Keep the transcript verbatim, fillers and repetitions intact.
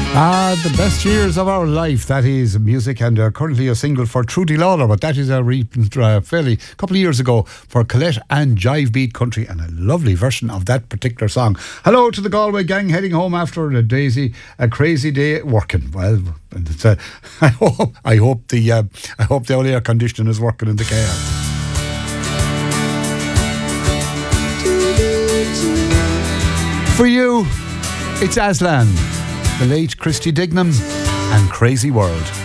Ah, the best years of our life. That is music, and uh, currently a single for Trudy Lawler, but that is a re- uh, fairly couple of years ago for Colette and Jive Beat Country, and a lovely version of that particular song. Hello to the Galway gang heading home after a daisy, a crazy day working. Well, it's, uh, I hope I hope the uh, I hope the old air conditioning is working in the car. For you, it's Aslan, the late Christy Dignam, and Crazy World.